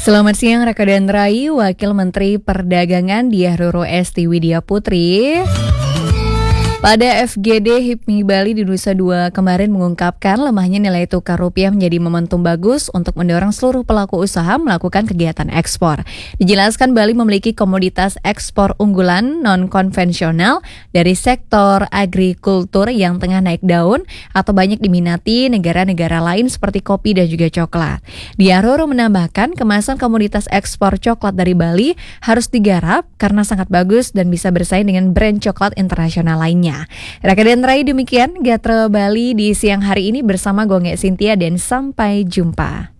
Selamat siang Raka dan Rai, Wakil Menteri Perdagangan Diah Roro Esti Widya Putri. Pada FGD HIPMI Bali di Nusa Dua kemarin mengungkapkan lemahnya nilai tukar rupiah menjadi momentum bagus untuk mendorong seluruh pelaku usaha melakukan kegiatan ekspor. Dijelaskan Bali memiliki komoditas ekspor unggulan non-konvensional dari sektor agrikultur yang tengah naik daun atau banyak diminati negara-negara lain seperti kopi dan juga coklat. Diah Roro menambahkan kemasan komoditas ekspor coklat dari Bali harus digarap karena sangat bagus dan bisa bersaing dengan brand coklat internasional lainnya. Raka dan Rai, demikian Gatra Bali di siang hari ini bersama Gonge Cynthia dan sampai jumpa.